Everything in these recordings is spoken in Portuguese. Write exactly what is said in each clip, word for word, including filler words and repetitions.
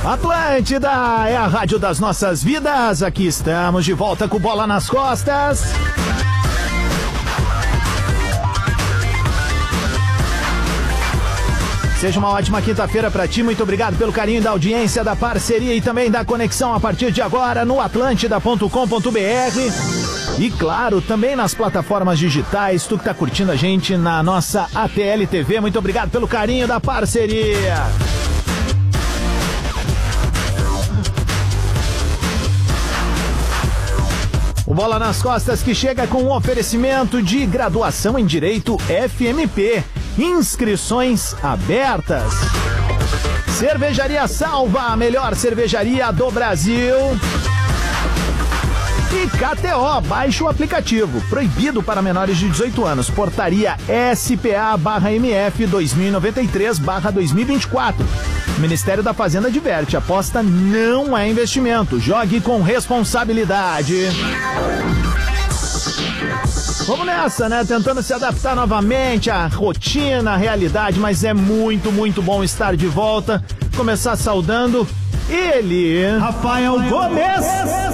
Atlântida é a rádio das nossas vidas. Aqui estamos de volta com Bola nas Costas. Seja uma ótima quinta-feira pra ti. Muito obrigado pelo carinho da audiência, da parceria e também da conexão a partir de agora no atlântida ponto com ponto b r. E claro, também nas plataformas digitais, tu que tá curtindo a gente na nossa A T L T V. Muito obrigado pelo carinho da parceria. O Bola nas Costas que chega com um oferecimento de graduação em Direito F M P. Inscrições abertas. Cervejaria Salva, a melhor cervejaria do Brasil. E K T O, baixe o aplicativo. Proibido para menores de dezoito anos. Portaria S P A barra M F dois mil e noventa e três barra dois mil e vinte e quatro. Ministério da Fazenda adverte, aposta não é investimento. Jogue com responsabilidade. Vamos nessa, né? Tentando se adaptar novamente à rotina, à realidade, mas é muito, muito bom estar de volta. Começar saudando ele, Rafael Gomes.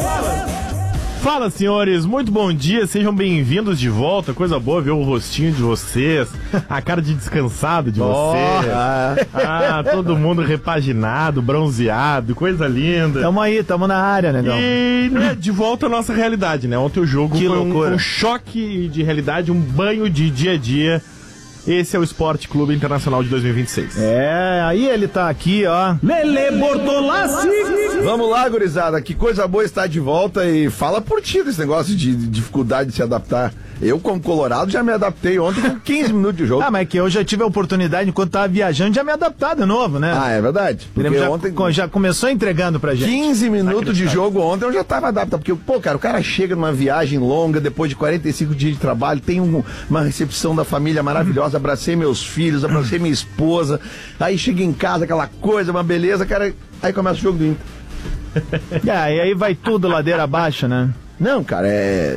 Fala, senhores, muito bom dia, sejam bem-vindos de volta. Coisa boa ver o rostinho de vocês, a cara de descansado de vocês. Ah, todo mundo repaginado, bronzeado, coisa linda. Tamo aí, tamo na área, negão. E né, de volta à nossa realidade, né? Ontem o jogo que foi loucura. Um, um choque de realidade, um banho de dia a dia. Esse é o Esporte Clube Internacional de dois mil e vinte e seis. É, aí ele tá aqui, ó. Lele Bortolassi. Vamos lá, gurizada, que coisa boa estar de volta e fala por ti desse negócio de dificuldade de se adaptar. Eu, como colorado, já me adaptei ontem com quinze minutos de jogo. Ah, mas é que eu já tive a oportunidade, enquanto tava viajando, já me adaptar de novo, né? Ah, é verdade. Porque já, ontem já começou entregando pra gente. quinze minutos de jogo ontem eu já tava adaptado. Porque, pô, cara, o cara chega numa viagem longa, depois de quarenta e cinco dias de trabalho, tem um, uma recepção da família maravilhosa, abracei meus filhos, abracei minha esposa, aí chega em casa, aquela coisa, uma beleza, cara, aí começa o jogo do Inter. É, e aí vai tudo ladeira abaixo, né? Não, cara, é...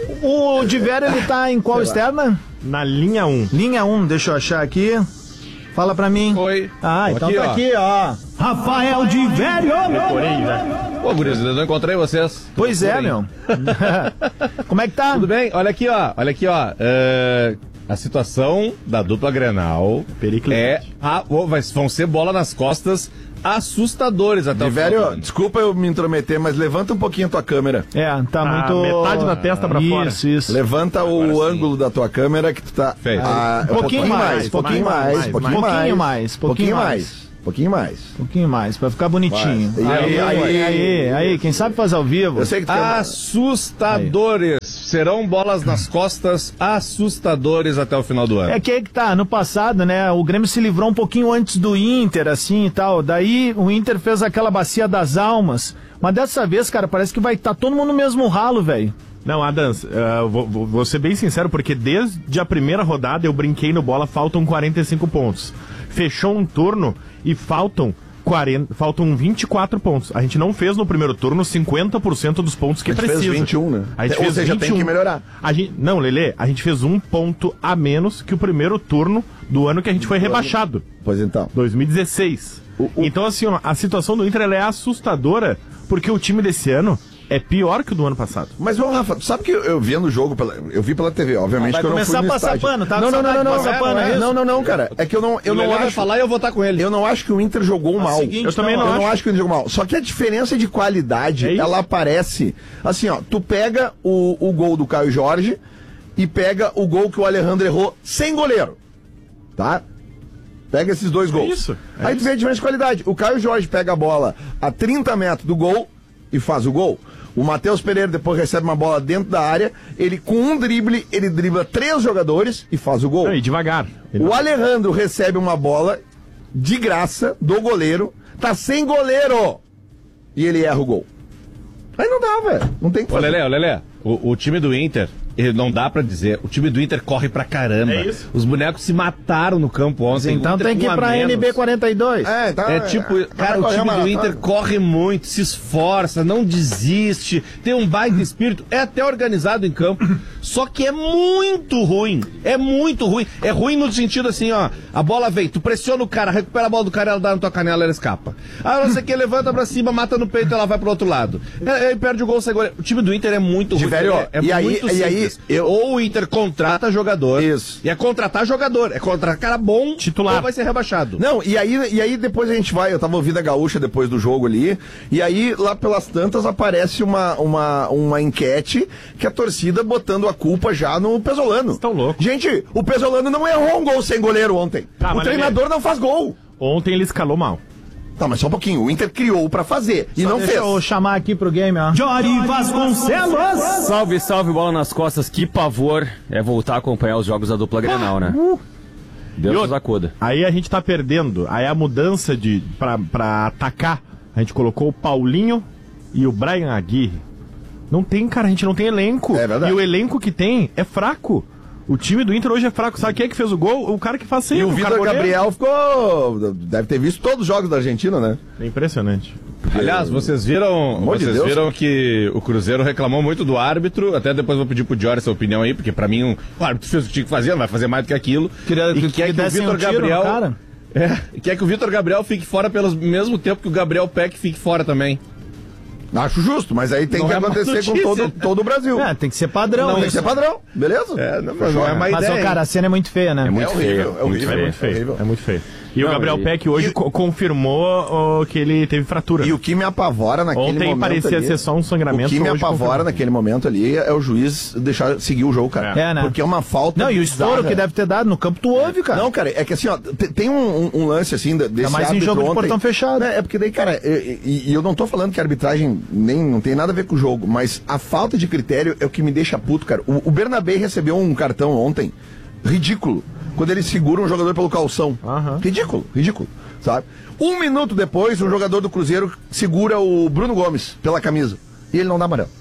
O Diverio, ele tá em qual externa? Na linha um. Linha um, deixa eu achar aqui. Fala pra mim. Oi. Ah, então aqui, tá ó. aqui, ó. Rafael Diverio! Decorei, né? Ô, guris, eu não encontrei vocês. Pois é, meu. Como é que tá? Tudo bem? Olha aqui, ó. Olha aqui, ó. É, a situação da dupla Grenal é... A, oh, vai, vão ser bola nas costas assustadores até Diverio, o final. desculpa eu me intrometer, mas levanta um pouquinho a tua câmera. É, tá Ah, muito... metade da testa pra isso, fora. Isso, isso. Levanta Agora o sim. ângulo da tua câmera que tu tá... Feito. Ah, Um pouquinho mais, pouquinho mais, mais, mais, pouquinho mais. mais, Pouquinho mais, pouquinho pouquinho mais, pouquinho mais. Um pouquinho mais, pra ficar bonitinho. Vai. Aí, E aí, aí, aí, aí, aí, quem sabe faz ao vivo. Eu sei que tu quer... Assustadores. Serão bolas nas costas assustadores até o final do ano. É que aí que tá, no passado, né, o Grêmio se livrou um pouquinho antes do Inter, assim e tal, daí o Inter fez aquela bacia das almas, mas dessa vez, cara, parece que vai estar tá todo mundo no mesmo ralo, velho. Não, Adams, uh, vou, vou, vou ser bem sincero, porque desde a primeira rodada eu brinquei no bola, faltam quarenta e cinco pontos. Fechou um turno e faltam quarenta, faltam vinte e quatro pontos. A gente não fez no primeiro turno cinquenta por cento dos pontos que A gente precisa. fez vinte e um, né? A gente Ou fez seja, vinte e um. tem que melhorar. A gente, não, Lelê, a gente fez um ponto a menos que o primeiro turno do ano que a gente foi rebaixado. Pois então. dois mil e dezesseis. O, o... Então, assim, ó, a situação do Inter ela é assustadora, porque o time desse ano é pior que o do ano passado. Mas, ô, Rafa, tu sabe que eu, eu vendo o jogo, pela, eu vi pela T V, obviamente, Vai que eu não começar fui no a passar estádio. pano, tá? Não, não, não, não, não, Passar pano, é isso? não, não, não, cara. É que eu não, eu O não Lelê vai acho... falar e eu vou estar com ele. Eu não acho que o Inter jogou mal. seguinte, Eu também não eu acho. não acho que o Inter jogou mal. Só que a diferença de qualidade, É isso. ela aparece... Assim, ó, tu pega o, o gol do Caio Jorge e pega o gol que o Alejandro errou sem goleiro. Tá? Pega esses dois gols. isso, é Aí tu vê a diferença de qualidade. O Caio Jorge pega a bola a trinta metros do gol e faz o gol. O Matheus Pereira depois recebe uma bola dentro da área, ele com um drible, ele dribla três jogadores e faz o gol. Não, e devagar. Ele- O Alejandro recebe uma bola de graça do goleiro, tá sem goleiro e ele erra o gol. Aí não dá, velho. Não tem que Ô, fazer. Lelé, ô, Lelé, o, o time do Inter não dá pra dizer, o time do Inter corre pra caramba. É isso. Os bonecos se mataram no campo ontem. Então tem que ir pra N B quarenta e dois. É, tá, É tipo, é, cara, o time do Inter corre muito, se esforça, não desiste, tem um baita espírito, é até organizado em campo, só que é muito ruim, é muito ruim, é ruim no sentido assim, ó, a bola vem, tu pressiona o cara, recupera a bola do cara, ela dá na tua canela, ela escapa. Ah, não sei o que, levanta pra cima, mata no peito, ela vai pro outro lado. Aí perde o gol, sai gol. O time do Inter é muito ruim, velho, é, é e aí- muito e aí, simples. eu- Ou o Inter contrata jogador, Isso. e é contratar jogador, é contratar cara bom, Titular. ou vai ser rebaixado. Não, e aí, e aí depois a gente vai, eu tava ouvindo a Gaúcha depois do jogo ali, e aí lá pelas tantas aparece uma, uma, uma enquete que a torcida botando a culpa já no Pesolano. Estão loucos. Gente, o Pesolano não errou um gol sem goleiro ontem. Tá, o mas treinador não faz gol. Ontem ele escalou mal. Tá, mas só um pouquinho, o Inter criou pra fazer e não Deixa fez. eu chamar aqui pro game, ó. Jory Vasconcelos! Salve, salve, bola nas costas. Que pavor é voltar a acompanhar os jogos da dupla Grenal, né? Deus nos acuda. Aí a gente tá perdendo. Aí a mudança de pra, pra atacar, a gente colocou o Paulinho e o Brian Aguirre. Não tem, cara, a gente não tem elenco. É verdade. E o elenco que tem é fraco. O time do Inter hoje é fraco. Sabe quem é que fez o gol? O cara que faz sempre. E o cara Vitor goleiro. Gabriel ficou. Deve ter visto todos os jogos da Argentina, né? É impressionante. Aliás, vocês viram, amor de vocês Deus. viram que o Cruzeiro reclamou muito do árbitro, até depois vou pedir pro Diori essa opinião aí, porque pra mim um, o árbitro fez o que tinha que fazer, não vai fazer mais do que aquilo. Queria e que- quer que que o dessem Vitor um tiro no Gabriel cara. é, quer que o Vitor Gabriel fique fora pelo mesmo tempo que o Gabriel Peck fique fora também. Acho justo, mas aí tem Não que é má acontecer com notícia, todo, né? todo o Brasil. É, tem que ser padrão. Não, tem que isso. ser padrão, beleza? É, não, mas não é má Mas, ideia. ó, cara, a cena é muito feia, né? É muito É horrível, feio. é horrível. muito É feio. muito feio. horrível. É muito feio. E Não, o Gabriel e- Peck hoje e- co- confirmou ó, que ele teve fratura. E o que me apavora naquele Ontem momento parecia ali, ser só um sangramento. O que me hoje apavora confirmou. naquele momento ali é o juiz deixar seguir o jogo, cara. É, né? Porque é uma falta. Não, e o estouro bizarra. que deve ter dado no campo, tu ouve, cara. Não, cara, é que assim, ó, te- tem um, um- um lance assim de- desse mais em árbitro jogo de ontem. portão fechado. É, é porque daí, cara, e, e- e eu não tô falando que a arbitragem nem não tem nada a ver com o jogo, mas a falta de critério é o que me deixa puto, cara. O, o Bernabé recebeu um cartão ontem ridículo, quando ele segura um jogador pelo calção. Aham. Ridículo, ridículo, sabe? Um minuto depois, um jogador do Cruzeiro segura o Bruno Gomes pela camisa e ele não dá amarelo.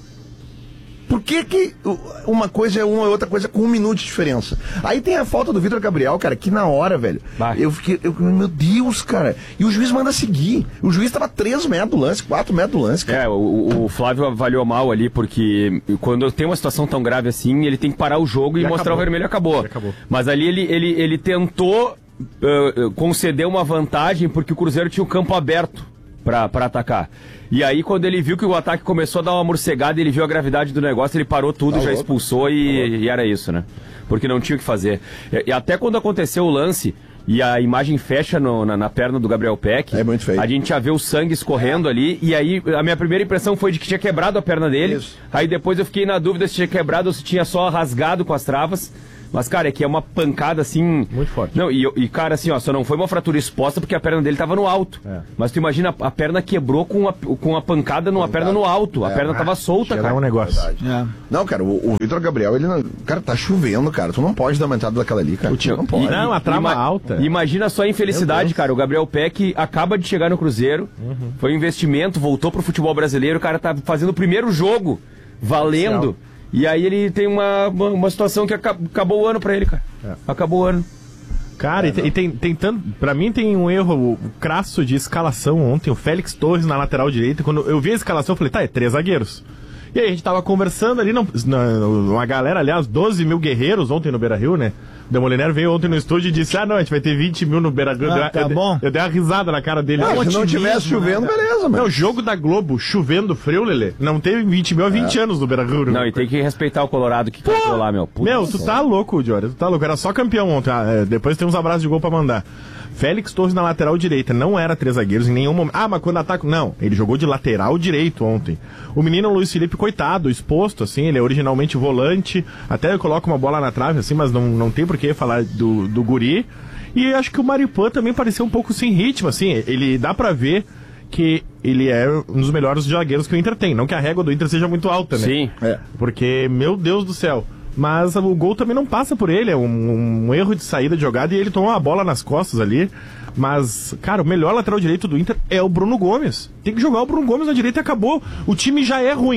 Por que que uh, uma coisa é uma e outra coisa com um minuto de diferença? Aí tem a falta do Vitor Gabriel, cara, que na hora, velho, Vai. eu fiquei, eu, meu Deus, cara, e o juiz manda seguir. O juiz tava três metros do lance, quatro metros do lance, cara. É, o, o Flávio avaliou mal ali, porque quando tem uma situação tão grave assim, ele tem que parar o jogo e, E mostrar acabou. o vermelho e acabou. E acabou. Mas ali ele, ele, ele tentou uh, uh, conceder uma vantagem porque o Cruzeiro tinha o campo aberto pra, pra atacar. E aí, quando ele viu que o ataque começou a dar uma morcegada, ele viu a gravidade do negócio, ele parou tudo, Tá já louco. expulsou e, e era isso, né? Porque não tinha o que fazer. E, e até quando aconteceu o lance e a imagem fecha no- na, na perna do Gabriel Peck, É muito feio. a gente já vê o sangue escorrendo ali, e aí a minha primeira impressão foi de que tinha quebrado a perna dele. Isso. Aí depois eu fiquei na dúvida se tinha quebrado ou se tinha só rasgado com as travas. Mas, cara, é que é uma pancada assim. Muito forte. Não, e, e, cara, assim, ó, só não foi uma fratura exposta porque a perna dele tava no alto. É. Mas tu imagina, a, a perna quebrou com a, com a pancada numa perna no alto. A É, perna tava solta, Já cara. é um negócio. É. Não, cara, o, o Vitor Gabriel, ele não. Cara, tá chovendo, cara. Tu não pode dar uma entrada daquela ali, cara. Tu não pode. Não, a trava Ima- alta. Imagina só a Meu infelicidade, Deus. cara. O Gabriel Peck acaba de chegar no Cruzeiro, foi um investimento, voltou pro futebol brasileiro, o cara tá fazendo o primeiro jogo, valendo. Oficial. E aí ele tem uma, uma, uma situação que aca- acabou o ano pra ele, cara. É. Acabou o ano. Cara, e, tem, e tem, tem tanto. Pra mim tem um erro crasso de escalação ontem. O Félix Torres na lateral direita. Quando eu vi a escalação, eu falei, tá, é três zagueiros. E aí a gente tava conversando ali, não, na- uma galera, aliás, doze mil guerreiros ontem no Beira Rio, né? O Demoliner veio ontem no estúdio e disse: ah, não, a gente vai ter vinte mil no Beira Rio. Ah, eu, tá eu, bom. eu dei uma risada na cara dele. Não, Cara, se não tivesse chovendo, beleza, mano. Não, o jogo da Globo, chovendo frio, Lelê. Não teve vinte mil há vinte anos no Beira Rio. Não, e tem que respeitar o Colorado que cantou lá, meu. Puta Meu, tu tá louco, Diori, tu tá louco. Era só campeão ontem. Ah, é, depois tem uns abraços de gol pra mandar. Félix Torres na lateral direita. Não era três zagueiros em nenhum momento. Ah, mas quando ataca... Não, ele jogou de lateral direito ontem. O menino Luiz Felipe, coitado, exposto, assim. Ele é originalmente volante. Até coloca uma bola na trave, assim, mas não, não tem por que falar do, do guri. E acho que o Maripan também pareceu um pouco sem ritmo, assim. Ele dá pra ver que ele é um dos melhores zagueiros que o Inter tem. Não que a régua do Inter seja muito alta, né? Sim. É. Porque, meu Deus do céu. Mas o gol também não passa por ele. É um, um erro de saída de jogada e ele tomou uma bola nas costas ali. Mas, cara, o melhor lateral direito do Inter é o Bruno Gomes. Tem que jogar o Bruno Gomes na direita e acabou. O time já é ruim.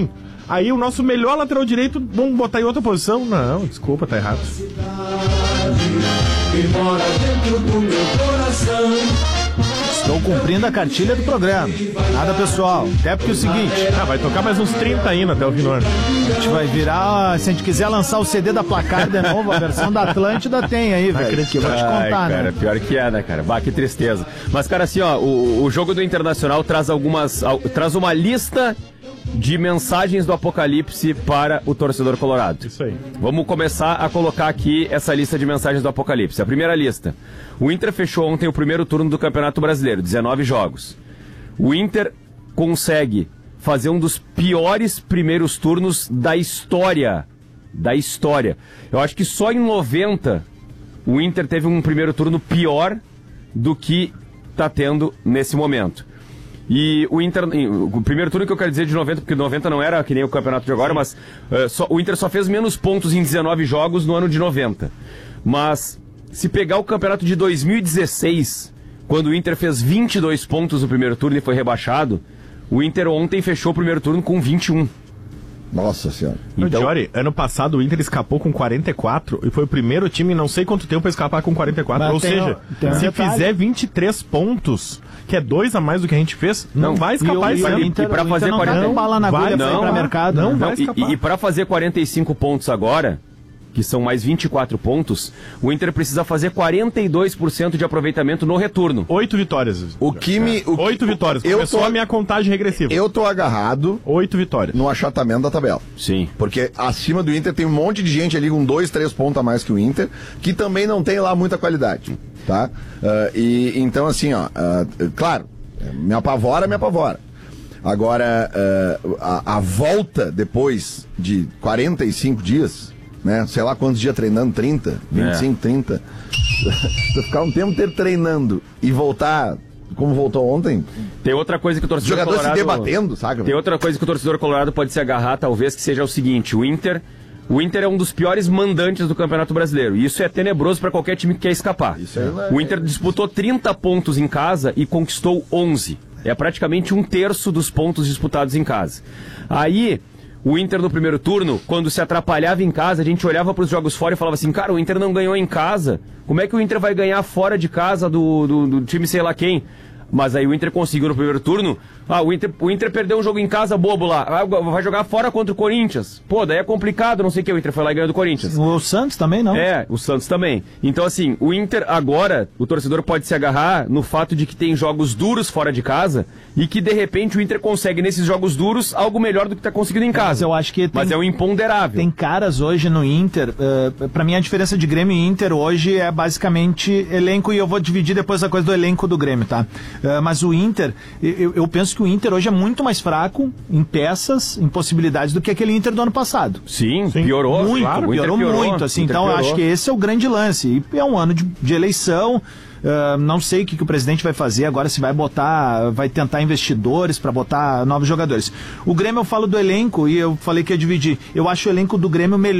Aí o nosso melhor lateral direito, vamos botar em outra posição? Não, desculpa, tá errado. Estou cumprindo a cartilha do programa. Nada pessoal. Até porque é o seguinte... Ah, vai tocar mais uns trinta ainda até o fim do ano. A gente vai virar... Se a gente quiser lançar o C D da Placar de novo, a versão da Atlântida tem aí, velho. Que eu vou te contar, Ai, cara, né? pior que é, né, cara? Bah, que tristeza. Mas, cara, assim, ó, o, o jogo do Internacional traz algumas... traz uma lista de mensagens do apocalipse para o torcedor colorado. Isso aí. Vamos começar a colocar aqui essa lista de mensagens do apocalipse. A primeira lista. O Inter fechou ontem o primeiro turno do Campeonato Brasileiro, dezenove jogos. O Inter consegue fazer um dos piores primeiros turnos da história. Da história. Eu acho que só em noventa o Inter teve um primeiro turno pior do que está tendo nesse momento. E o Inter, o primeiro turno que eu quero dizer de noventa, porque noventa não era que nem o campeonato de agora, mas uh, só, o Inter só fez menos pontos em dezenove jogos no ano de noventa. Mas se pegar o campeonato de dois mil e dezesseis, quando o Inter fez vinte e dois pontos no primeiro turno e foi rebaixado, o Inter ontem fechou o primeiro turno com vinte e um. Nossa senhora. Então, Jory, ano passado o Inter escapou com quarenta e quatro e foi o primeiro time em não sei quanto tempo a escapar com quarenta e quatro. Mas Ou tem seja, um- tem um se detalhe. fizer vinte e três pontos, que é dois a mais do que a gente fez, não, Não, vai escapar E esse o ano. Inter, E pra o Inter fazer não quarenta tá com bala na vai- agulha pra ir não, pra mercado. não né? vai Não, escapar. e, e para fazer quarenta e cinco pontos agora, que são mais vinte e quatro pontos, o Inter precisa fazer quarenta e dois por cento de aproveitamento no retorno. Oito vitórias. O que me. o- Oito vitórias. Eu Começou tô, a minha contagem regressiva. eu tô agarrado Oito vitórias. no achatamento da tabela. Sim. Porque acima do Inter tem um monte de gente ali com dois, três pontos a mais que o Inter, que também não tem lá muita qualidade, tá? Ah, e então assim, ó, ah, claro, me apavora, me apavora. Agora, ah, a, a volta depois de quarenta e cinco dias, né? Sei lá quantos dias treinando, trinta, vinte e cinco, trinta. Se ficar um tempo inteiro treinando e voltar como voltou ontem, Tem outra coisa que o os torcedor jogadores se colorado... debatendo, saca? Tem outra coisa que o torcedor colorado pode se agarrar, talvez, que seja o seguinte: o Inter, o Inter é um dos piores mandantes do Campeonato Brasileiro. E isso é tenebroso para qualquer time que quer escapar. Isso aí não é- O Inter disputou trinta pontos em casa e conquistou onze. É praticamente um terço dos pontos disputados em casa. Aí, o Inter no primeiro turno, quando se atrapalhava em casa, a gente olhava para os jogos fora e falava assim: cara, o Inter não ganhou em casa. Como é que o Inter vai ganhar fora de casa do, do, do time sei lá quem? Mas aí o Inter conseguiu no primeiro turno. Ah, o Inter, o Inter perdeu um jogo em casa bobo lá. Ah, vai jogar fora contra o Corinthians. Pô, daí é complicado, não sei o que. O Inter foi lá e ganhou do Corinthians. O Santos também não. É, o Santos também. Então, assim, o Inter agora, o torcedor pode se agarrar no fato de que tem jogos duros fora de casa e que, de repente, o Inter consegue, nesses jogos duros, algo melhor do que tá conseguindo em casa. Mas eu acho que tem- Mas é um imponderável. Tem caras hoje no Inter, uh, pra mim a diferença de Grêmio e Inter hoje é basicamente elenco, e eu vou dividir depois a coisa do elenco do Grêmio, tá? Uh, mas o Inter, eu, eu penso que o Inter hoje é muito mais fraco em peças, em possibilidades do que aquele Inter do ano passado. Sim, piorou. Muito, claro, o Inter piorou, muito, assim, o Inter então eu piorou. acho que esse é o grande lance, e é um ano de, de eleição. Uh, não sei o que, que o presidente vai fazer agora, se vai botar, vai tentar investidores para botar novos jogadores. O Grêmio, eu falo do elenco, e eu falei que ia dividir, eu acho o elenco do Grêmio melhor